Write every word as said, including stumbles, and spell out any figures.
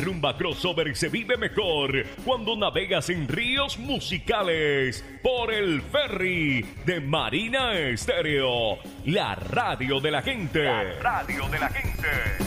rumba crossover se vive mejor cuando navegas en ríos musicales por el ferry de Marina Estéreo, la radio de la gente. La radio de la gente.